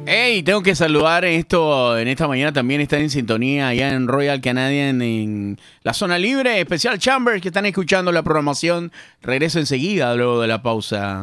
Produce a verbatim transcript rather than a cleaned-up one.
Hey, tengo que saludar en esto, en esta mañana también están en sintonía allá en Royal Canadian en la zona libre, especial Chambers, que están escuchando la programación. Regreso enseguida luego de la pausa.